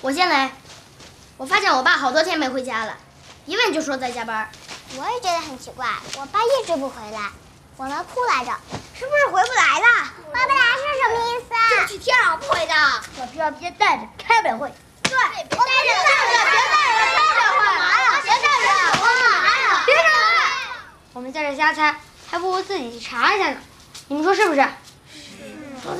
我先来。我发现我爸好多天没回家了，一问就说在加班。 我也觉得很奇怪，我爸一直不回来，我们哭来着，是不是回不来了？回不来是什么意思啊？ 就去天上不回的。老皮要别带着，开不了会。 对，别带着，开不了会。干嘛呀？别带着，我干嘛呀？ 别吵了！我们在这瞎猜，还不如自己去查一下呢。你们说是不是？